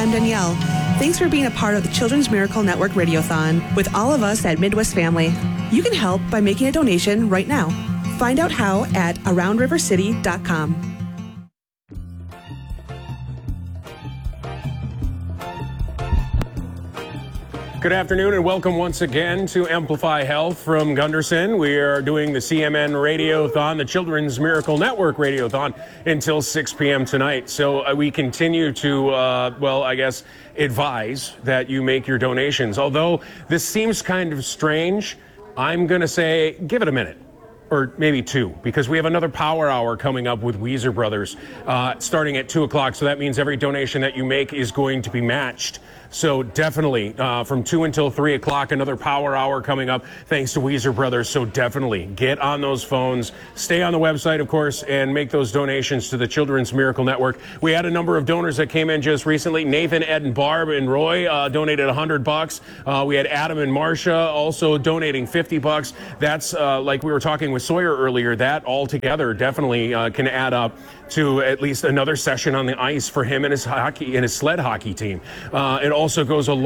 I'm Danielle. Thanks for being a part of the Children's Miracle Network Radiothon with all of us at Midwest Family. You can help by making a donation right now. Find out how at AroundRiverCity.com. Good afternoon and welcome once again to Amplify Health from Gunderson. We are doing the CMN Radiothon, the Children's Miracle Network Radiothon, until 6 p.m. tonight. So we continue to, advise that you make your donations. Although this seems kind of strange, I'm going to say give it a minute. Or maybe two, because we have another power hour coming up with Weezer Brothers starting at 2 o'clock. So that means every donation that you make is going to be matched. So definitely from 2 until 3 o'clock, another power hour coming up thanks to Weezer Brothers. So definitely get on those phones, stay on the website, of course, and make those donations to the Children's Miracle Network. We had a number of donors that came in just recently. Nathan, Ed, and Barb and Roy donated $100. We had Adam and Marcia also donating $50. That's like we were talking with Sawyer earlier, that all together definitely can add up to at least another session on the ice for him and his sled hockey team. It also goes a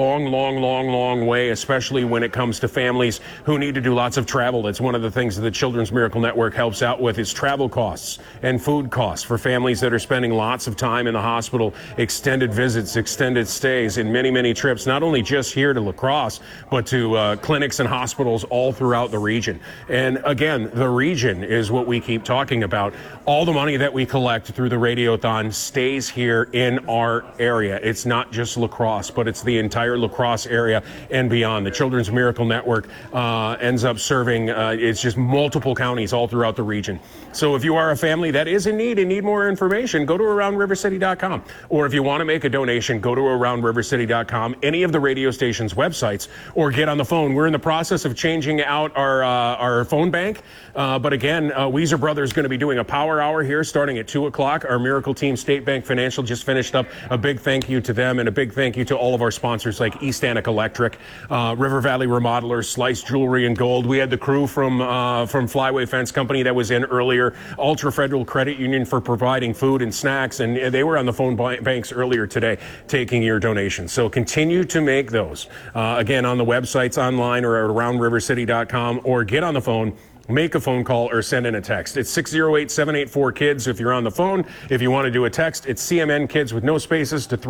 long way, especially when it comes to families who need to do lots of travel. That's one of the things that the Children's Miracle Network helps out with is travel costs and food costs for families that are spending lots of time in the hospital, extended visits, extended stays, and many trips, not only just here to La Crosse, but to clinics and hospitals all throughout the region. And again, the region is what we keep talking about. All the money that we collect through the Radiothon stays here in our area. It's not just La Crosse, but it's the entire La Crosse area and beyond. The Children's Miracle Network ends up serving, it's just multiple counties all throughout the region. So if you are a family that is in need and need more information, go to AroundRiverCity.com. Or if you want to make a donation, go to AroundRiverCity.com, any of the radio station's websites, or get on the phone. We're in the process of changing out our phone bank. But again, Weezer Brothers is going to be doing a power hour here starting at 2 o'clock. Our Miracle Team, State Bank Financial, just finished up. A big thank you to them and a big thank you to all of our sponsors like East Annick Electric, River Valley Remodelers, Slice Jewelry and Gold. We had the crew from Flyway Fence Company that was in earlier, Ultra Federal Credit Union for providing food and snacks, and they were on the phone banks earlier today taking your donations. So continue to make those. Again, on the websites online or at AroundRiverCity.com, or get on the phone, make a phone call, or send in a text. It's 608-784-KIDS if you're on the phone. If you want to do a text, it's CMN KIDS with no spaces to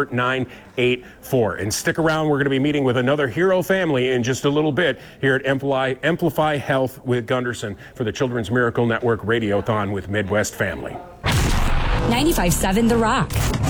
34984. And stick around. We're going to be meeting with another hero family in just a little bit here at Amplify Health with Gunderson for the Children's Miracle Network Radiothon with Midwest Family. 95.7 The Rock.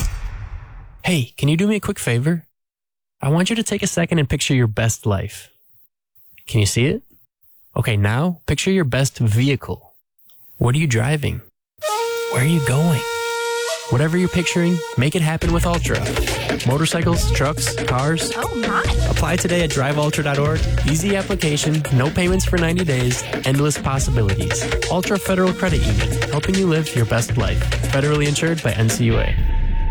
Hey, can you do me a quick favor? I want you to take a second and picture your best life. Can you see it? Okay, now picture your best vehicle. What are you driving? Where are you going? Whatever you're picturing, make it happen with Ultra. Motorcycles, trucks, cars. Oh my. Apply today at driveultra.org. Easy application, no payments for 90 days, endless possibilities. Ultra Federal Credit Union, helping you live your best life. Federally insured by NCUA.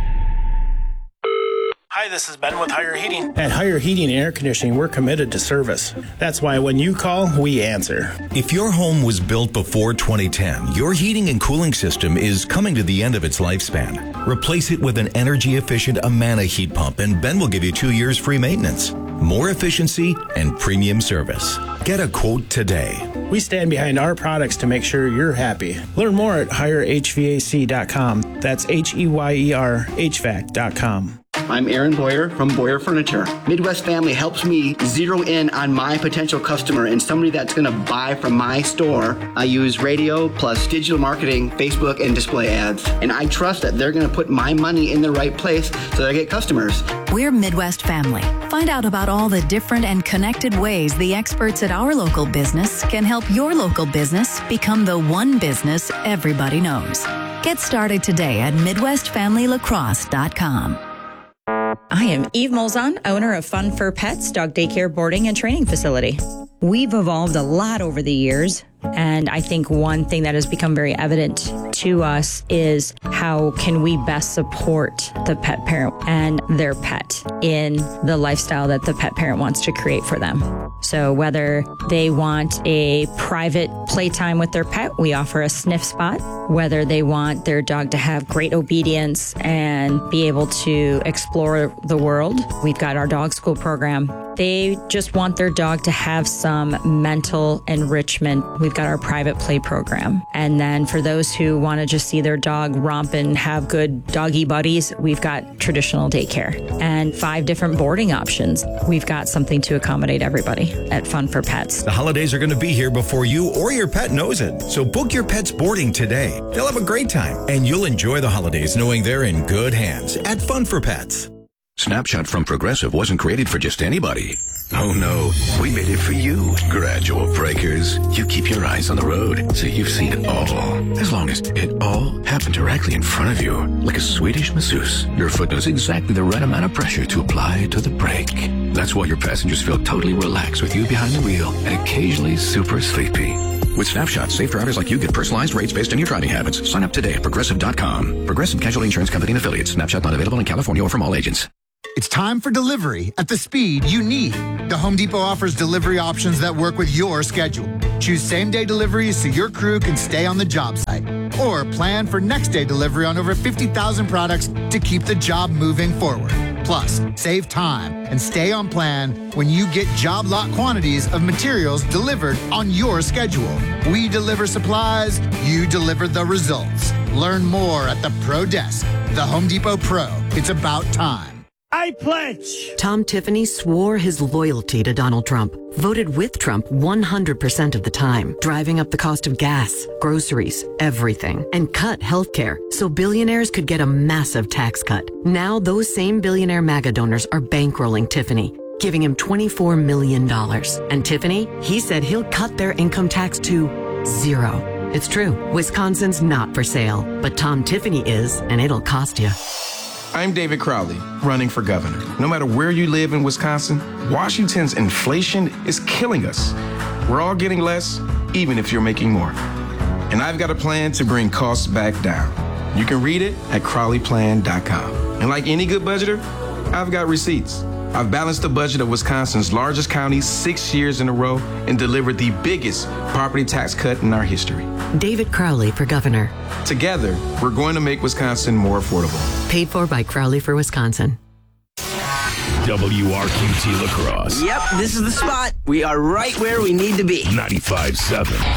Hi, this is Ben with Higher Heating. At Higher Heating and Air Conditioning, we're committed to service. That's why when you call, we answer. If your home was built before 2010, your heating and cooling system is coming to the end of its lifespan. Replace it with an energy-efficient Amana heat pump, and Ben will give you 2 years free maintenance, more efficiency, and premium service. Get a quote today. We stand behind our products to make sure you're happy. Learn more at HireHVAC.com. That's HEYER HVAC.com. I'm Aaron Boyer from Boyer Furniture. Midwest Family helps me zero in on my potential customer and somebody that's going to buy from my store. I use radio plus digital marketing, Facebook, and display ads. And I trust that they're going to put my money in the right place so that I get customers. We're Midwest Family. Find out about all the different and connected ways the experts at our local business can help your local business become the one business everybody knows. Get started today at MidwestFamilyLaCrosse.com. I am Eve Molzon, owner of Fun for Pets, dog daycare, boarding, and training facility. We've evolved a lot over the years. And I think one thing that has become very evident to us is how can we best support the pet parent and their pet in the lifestyle that the pet parent wants to create for them. So whether they want a private playtime with their pet, we offer a sniff spot. Whether they want their dog to have great obedience and be able to explore the world, we've got our dog school program. They just want their dog to have some mental enrichment. We've got our private play program. And then for those who want to just see their dog romp and have good doggy buddies, we've got traditional daycare and 5 different boarding options. We've got something to accommodate everybody at Fun for Pets. The holidays are going to be here before you or your pet knows it. So book your pet's boarding today. They'll have a great time, and you'll enjoy the holidays knowing they're in good hands at Fun for Pets. Snapshot from Progressive wasn't created for just anybody. Oh no, we made it for you. Gradual breakers. You keep your eyes on the road, so you've seen it all. As long as it all happened directly in front of you, like a Swedish masseuse, your foot knows exactly the right amount of pressure to apply to the brake. That's why your passengers feel totally relaxed with you behind the wheel and occasionally super sleepy. With Snapshot, safe drivers like you get personalized rates based on your driving habits. Sign up today at Progressive.com. Progressive Casualty Insurance Company and Affiliates. Snapshot not available in California or from all agents. It's time for delivery at the speed you need. The Home Depot offers delivery options that work with your schedule. Choose same-day deliveries so your crew can stay on the job site. Or plan for next-day delivery on over 50,000 products to keep the job moving forward. Plus, save time and stay on plan when you get job lot quantities of materials delivered on your schedule. We deliver supplies, you deliver the results. Learn more at the Pro Desk. The Home Depot Pro. It's about time. I pledge. Tom Tiffany swore his loyalty to Donald Trump, voted with Trump 100% of the time, driving up the cost of gas, groceries, everything, and cut healthcare so billionaires could get a massive tax cut. Now those same billionaire MAGA donors are bankrolling Tiffany, giving him $24 million. And Tiffany, he said he'll cut their income tax to 0. It's true. Wisconsin's not for sale, but Tom Tiffany is, and it'll cost you. I'm David Crowley, running for governor. No matter where you live in Wisconsin, Washington's inflation is killing us. We're all getting less, even if you're making more. And I've got a plan to bring costs back down. You can read it at CrowleyPlan.com. And like any good budgeter, I've got receipts. I've balanced the budget of Wisconsin's largest county 6 years in a row and delivered the biggest property tax cut in our history. David Crowley for governor. Together, we're going to make Wisconsin more affordable. Paid for by Crowley for Wisconsin. WRQT La Crosse. Yep, this is the spot. We are right where we need to be. 95.7.